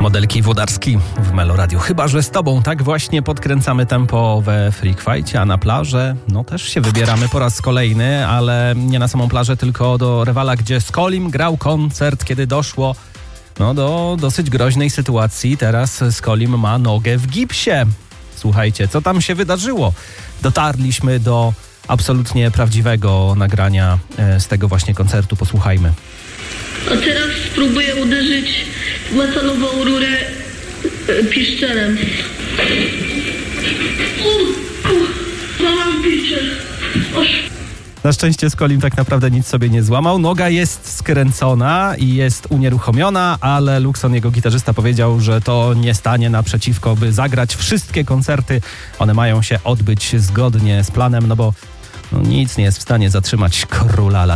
Modelki Włodarski w Melo Radio. Chyba że z tobą. Tak właśnie podkręcamy tempo we Freak Fightie, a na plażę też się wybieramy po raz kolejny, ale nie na samą plażę, tylko do Rewala, gdzie Skolim grał koncert, kiedy doszło do dosyć groźnej sytuacji. Teraz Skolim ma nogę w gipsie. Słuchajcie, co tam się wydarzyło? Dotarliśmy do absolutnie prawdziwego nagrania z tego właśnie koncertu. Posłuchajmy. A teraz spróbuję uderzyć w metalową rurę piszczelem. Złamam piszczel. Na szczęście Skolim tak naprawdę nic sobie nie złamał. Noga jest skręcona i jest unieruchomiona, ale Luxon, jego gitarzysta, powiedział, że to nie stanie naprzeciwko, by zagrać wszystkie koncerty. One mają się odbyć zgodnie z planem, bo nic nie jest w stanie zatrzymać króla lat.